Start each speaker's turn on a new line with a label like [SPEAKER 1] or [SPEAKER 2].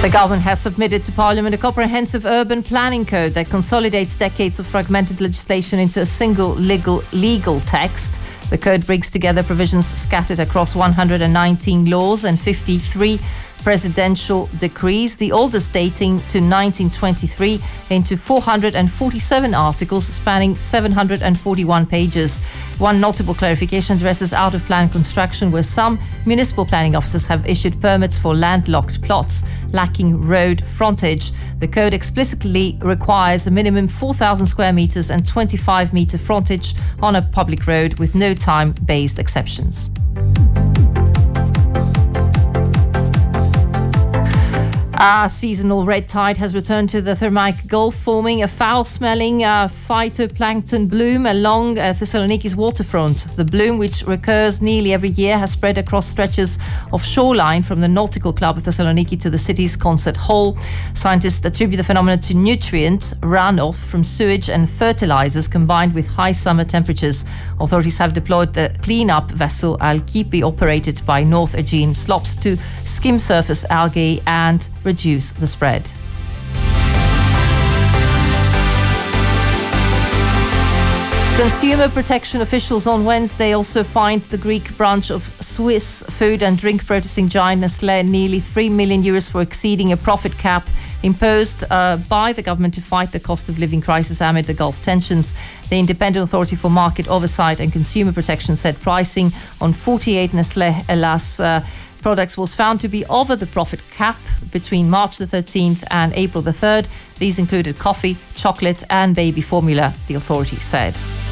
[SPEAKER 1] The government has submitted to Parliament a comprehensive urban planning code that consolidates decades of fragmented legislation into a single legal text. The code brings together provisions scattered across 119 laws and 53 presidential decrees, the oldest dating to 1923, into 447 articles spanning 741 pages. One notable clarification addresses out-of-plan construction, where some municipal planning officers have issued permits for landlocked plots lacking road frontage. The code explicitly requires a minimum 4,000 square metres and 25-metre frontage on a public road, with no time-based exceptions. A seasonal red tide has returned to the Thermaik Gulf, forming a foul-smelling phytoplankton bloom along Thessaloniki's waterfront. The bloom, which recurs nearly every year, has spread across stretches of shoreline from the Nautical Club of Thessaloniki to the city's concert hall. Scientists attribute the phenomenon to nutrient runoff from sewage and fertilizers combined with high summer temperatures. Authorities have deployed the clean-up vessel Al-Kipi, operated by North Aegean Slops, to skim surface algae and reduce the spread. Consumer protection officials on Wednesday also fined the Greek branch of Swiss food and drink processing giant Nestlé nearly €3 million for exceeding a profit cap imposed by the government to fight the cost of living crisis amid the Gulf tensions. The Independent Authority for Market Oversight and Consumer Protection said pricing on 48 Nestlé Hélas products was found to be over the profit cap between March the 13th and April the 3rd. These included coffee, chocolate and baby formula, the authority said.